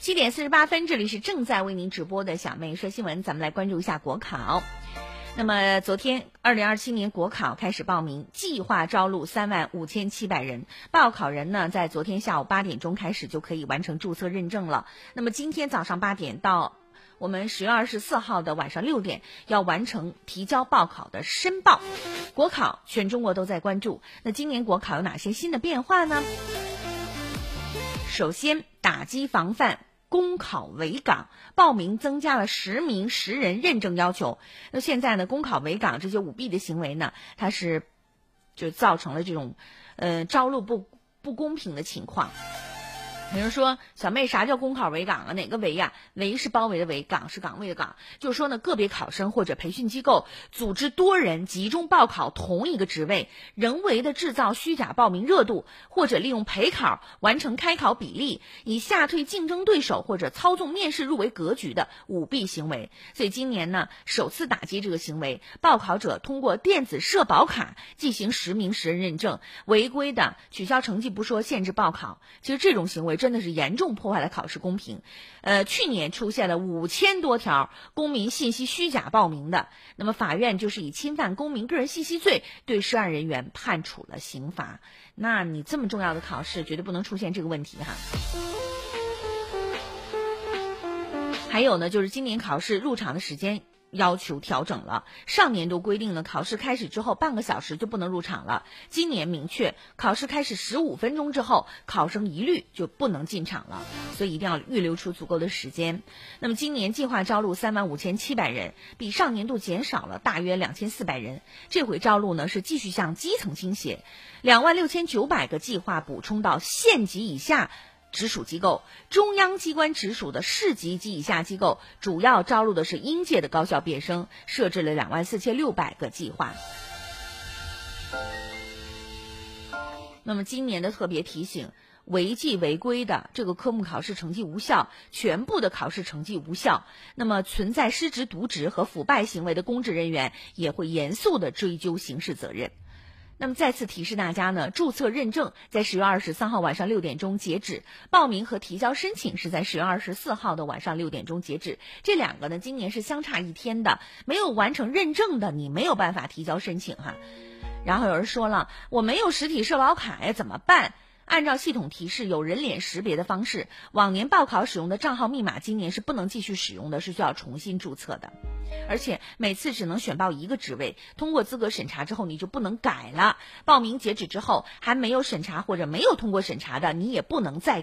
7:48，这里是正在为您直播的小妹说新闻，咱们来关注一下国考。那么昨天2027年国考开始报名，计划招录35700人。报考人呢，在昨天下午8点钟开始就可以完成注册认证了。那么今天早上8点到我们10月24号的晚上6点要完成提交报考的申报。国考全中国都在关注，那今年国考有哪些新的变化呢？首先，打击防范公考围岗，报名增加了10名10人认证要求。那现在呢，公考围岗这些舞弊的行为呢，它是就造成了这种招录不公平的情况。有人说，小妹，啥叫公考围岗啊？哪个围呀？围是包围的围，岗是岗位的岗。就是说呢，个别考生或者培训机构组织多人集中报考同一个职位，人为的制造虚假报名热度，或者利用陪考完成开考比例，以吓退竞争对手或者操纵面试入围格局的舞弊行为。所以今年呢，首次打击这个行为，报考者通过电子社保卡进行10名10人认证，违规的取消成绩不说，限制报考。其实这种行为真的是严重破坏了考试公平。去年出现了5000多条公民信息虚假报名的，那么法院就是以侵犯公民个人信息罪对涉案人员判处了刑罚。那你这么重要的考试，绝对不能出现这个问题哈。还有呢，就是今年考试入场的时间要求调整了。上年度规定呢，考试开始之后半个小时就不能入场了。今年明确，考试开始15分钟之后，考生一律就不能进场了。所以一定要预留出足够的时间。那么今年计划招录35700人，比上年度减少了大约2400人。这回招录呢是继续向基层倾斜，26900个计划补充到县级以下直属机构，中央机关直属的市级及以下机构主要招录的是应届的高校毕业生，设置了24600个计划。那么今年的特别提醒，违纪违规的这个科目考试成绩无效，全部的考试成绩无效，那么存在失职渎职和腐败行为的公职人员也会严肃的追究刑事责任。那么再次提示大家呢，注册认证在10月23号晚上6点钟截止，报名和提交申请是在10月24号的晚上6点钟截止。这两个呢，今年是相差1天的，没有完成认证的，你没有办法提交申请哈。然后有人说了，我没有实体社保卡呀，怎么办？按照系统提示，有人脸识别的方式，往年报考使用的账号密码今年是不能继续使用的，是需要重新注册的。而且每次只能选报一个职位，通过资格审查之后你就不能改了。报名截止之后还没有审查或者没有通过审查的，你也不能再